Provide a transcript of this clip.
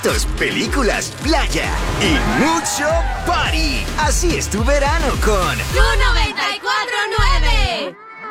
conciertos, películas, playa y mucho party. Así es tu verano con Tu 94.